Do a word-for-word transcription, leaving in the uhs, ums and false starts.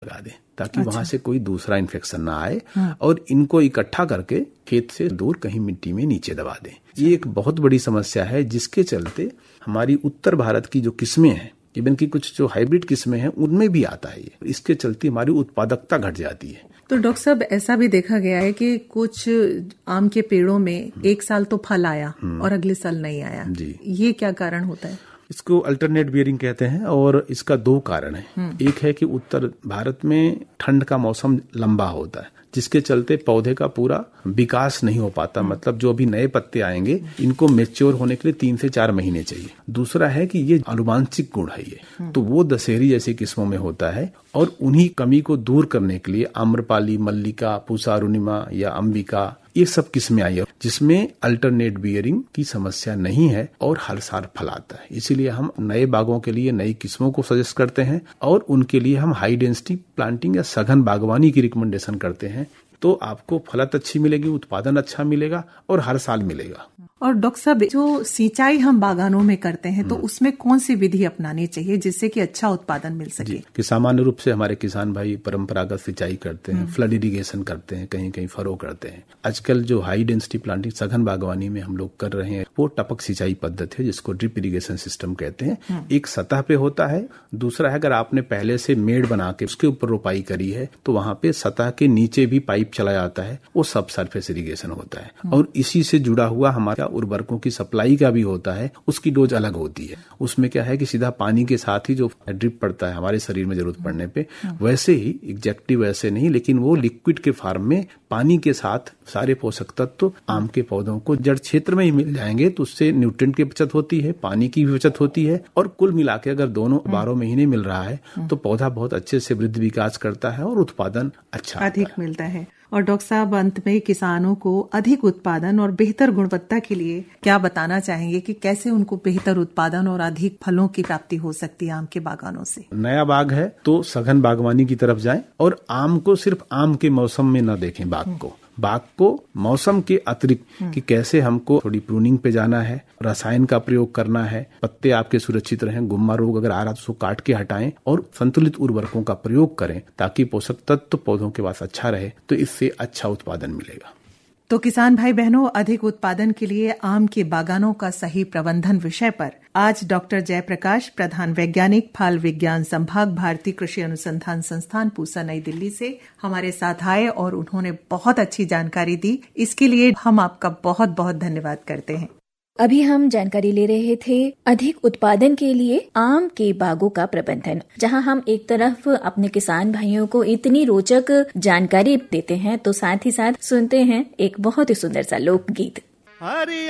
लगा दें ताकि अच्छा। वहां से कोई दूसरा इन्फेक्शन ना आए और इनको इकट्ठा करके खेत से दूर कहीं मिट्टी में नीचे दबा दें। ये एक बहुत बड़ी समस्या है जिसके चलते हमारी उत्तर भारत की जो किस्में हैं, इवन की कुछ जो हाइब्रिड किस्में हैं उनमें भी आता है ये। इसके चलते हमारी उत्पादकता घट जाती है। तो डॉक्टर साहब ऐसा भी देखा गया है कि कुछ आम के पेड़ों में एक साल तो फल आया और अगले साल नहीं आया जी। ये क्या कारण होता है? इसको अल्टरनेट बियरिंग कहते हैं और इसका दो कारण है। एक है कि उत्तर भारत में ठंड का मौसम लंबा होता है जिसके चलते पौधे का पूरा विकास नहीं हो पाता, मतलब जो अभी नए पत्ते आएंगे इनको मैच्योर होने के लिए तीन से चार महीने चाहिए। दूसरा है कि ये आनुवांशिक गुण है ये, तो वो दशहरी जैसी किस्मों में होता है और उन्हीं कमी को दूर करने के लिए आम्रपाली, मल्लिका, पूसा अरुणिमा या अंबिका ये सब किस्में आई है जिसमें अल्टरनेट बियरिंग की समस्या नहीं है और हर साल फल आता है। इसीलिए हम नए बागों के लिए नई किस्मों को सजेस्ट करते हैं और उनके लिए हम हाई डेंसिटी प्लांटिंग या सघन बागवानी की रिकमेंडेशन करते हैं। तो आपको फलत अच्छी मिलेगी, उत्पादन अच्छा मिलेगा और हर साल मिलेगा। और डॉक्टर साहब जो सिंचाई हम बागानों में करते हैं तो उसमें कौन सी विधि अपनानी चाहिए जिससे कि अच्छा उत्पादन मिल सके? कि सामान्य रूप से हमारे किसान भाई परंपरागत सिंचाई करते हैं, फ्लड इरिगेशन करते हैं, कहीं कहीं फरो करते हैं। आजकल जो हाई डेंसिटी प्लांटिंग सघन बागवानी में हम लोग कर रहे हैं वो टपक सिंचाई पद्धति है जिसको ड्रिप इरिगेशन सिस्टम कहते हैं। एक सतह पे होता है, दूसरा है अगर आपने पहले से मेड़ बना के उसके ऊपर रोपाई करी है तो वहां पे सतह के नीचे भी पाइप चला जाता है, वो सब सरफेस इरिगेशन होता है। और इसी से जुड़ा हुआ हमारा उर्वरकों की सप्लाई का भी होता है, उसकी डोज अलग होती है। उसमें क्या है कि सीधा पानी के साथ ही जो ड्रिप पड़ता है हमारे शरीर में जरूरत पड़ने पे, वैसे ही एग्जैक्टली वैसे नहीं, लेकिन वो लिक्विड के फॉर्म में पानी के साथ सारे पोषक तत्व आम के पौधों को जड़ क्षेत्र में ही मिल जाएंगे तो उससे न्यूट्रिएंट की बचत होती है, पानी की भी बचत होती है और कुल मिला के अगर दोनों बारह महीने मिल रहा है तो पौधा बहुत अच्छे से वृद्धि विकास करता है और उत्पादन अच्छा अधिक मिलता है। और डॉक्टर साहब अंत में किसानों को अधिक उत्पादन और बेहतर गुणवत्ता के लिए क्या बताना चाहेंगे कि कैसे उनको बेहतर उत्पादन और अधिक फलों की प्राप्ति हो सकती है आम के बागानों से? नया बाग है तो सघन बागवानी की तरफ जाएं और आम को सिर्फ आम के मौसम में न देखें, बाग को बाग को मौसम के अतिरिक्त कि कैसे हमको थोड़ी प्रूनिंग पे जाना है, रसायन का प्रयोग करना है, पत्ते आपके सुरक्षित रहें, गुम्मा रोग अगर आ रहा तो उसको काट के हटाएं और संतुलित उर्वरकों का प्रयोग करें ताकि पोषक तत्व पौधों के पास अच्छा रहे, तो इससे अच्छा उत्पादन मिलेगा। तो किसान भाई बहनों, अधिक उत्पादन के लिए आम के बागानों का सही प्रबंधन विषय पर आज डॉक्टर जयप्रकाश, प्रधान वैज्ञानिक, फल विज्ञान संभाग, भारतीय कृषि अनुसंधान संस्थान, पूसा, नई दिल्ली से हमारे साथ आए और उन्होंने बहुत अच्छी जानकारी दी। इसके लिए हम आपका बहुत बहुत धन्यवाद करते हैं। अभी हम जानकारी ले रहे थे अधिक उत्पादन के लिए आम के बागों का प्रबंधन, जहां हम एक तरफ अपने किसान भाइयों को इतनी रोचक जानकारी देते हैं तो साथ ही साथ सुनते हैं एक बहुत ही सुंदर सा लोकगीत।